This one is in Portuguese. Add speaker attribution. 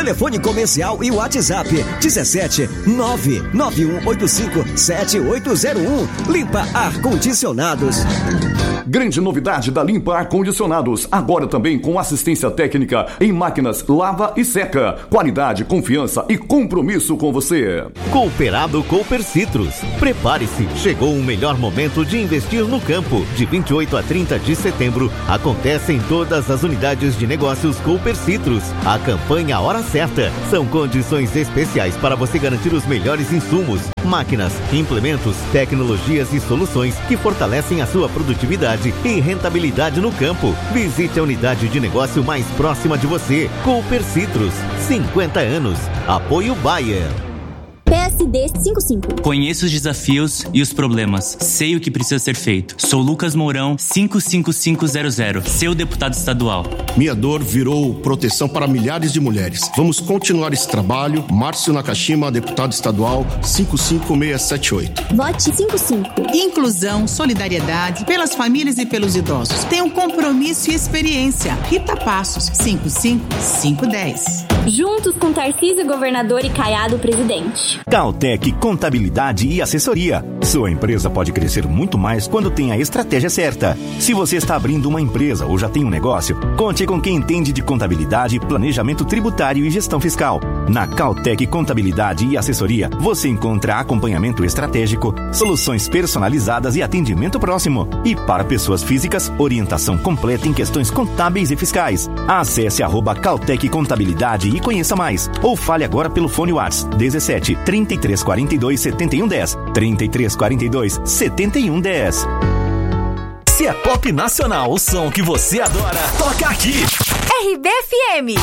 Speaker 1: Telefone comercial e WhatsApp 17 99185 7801. Limpa Ar-Condicionados.
Speaker 2: Grande novidade da Limpa Ar-Condicionados, agora também com assistência técnica em máquinas lava e seca. Qualidade, confiança e compromisso com você.
Speaker 3: Cooperado Cooper Citrus. Prepare-se, chegou o melhor momento de investir no campo. De 28 a 30 de setembro, acontece em todas as unidades de negócios Cooper Citrus. A campanha Hora Certa. São condições especiais para você garantir os melhores insumos, máquinas, implementos, tecnologias e soluções que fortalecem a sua produtividade e rentabilidade no campo. Visite a unidade de negócio mais próxima de você. Cooper Citrus, 50 anos. Apoio Bayer.
Speaker 4: PSD 55.
Speaker 5: Conheço os desafios e os problemas. Sei o que precisa ser feito. Sou Lucas Mourão, 55500, seu deputado estadual.
Speaker 6: Minha dor virou proteção para milhares de mulheres. Vamos continuar esse trabalho. Márcio Nakashima, deputado estadual, 55678.
Speaker 4: Vote 55.
Speaker 7: Inclusão, solidariedade, pelas famílias e pelos idosos. Tenho compromisso e experiência. Rita Passos, 55510.
Speaker 4: Juntos com Tarcísio, governador, e Caiado, presidente.
Speaker 8: Caltech Contabilidade e Assessoria. Sua empresa pode crescer muito mais quando tem a estratégia certa. Se você está abrindo uma empresa ou já tem um negócio, conte com quem entende de contabilidade, planejamento tributário e gestão fiscal. Na Caltech Contabilidade e Assessoria, você encontra acompanhamento estratégico, soluções personalizadas e atendimento próximo. E para pessoas físicas, orientação completa em questões contábeis e fiscais. Acesse @Caltech Contabilidade e conheça mais. Ou fale agora pelo fone WhatsApp 17 3342 7110. 3342 7110.
Speaker 9: Se é pop nacional, o som que você adora, toca aqui.
Speaker 10: RBFM.